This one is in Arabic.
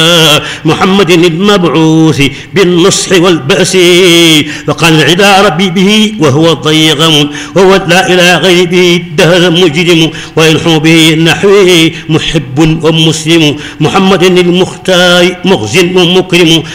محمد المبعوث بالنصح والبأس فقال العدا ربي به وهو ضيغم وهو لا إله غير به الدهر مجرم وينحو به النحوي محب ومسلم محمد المختار مخزن ومكرم